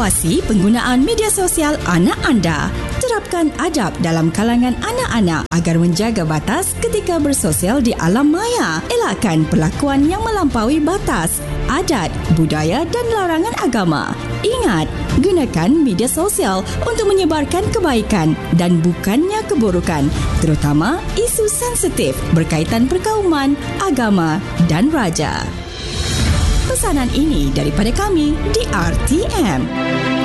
Awasi penggunaan media sosial anak anda. Terapkan adab dalam kalangan anak-anak agar menjaga batas ketika bersosial di alam maya. Elakkan perlakuan yang melampaui batas, adat, budaya dan larangan agama. Ingat, gunakan media sosial untuk menyebarkan kebaikan dan bukannya keburukan, terutama isu sensitif berkaitan perkauman, agama dan raja. Pesanan ini daripada kami di RTM.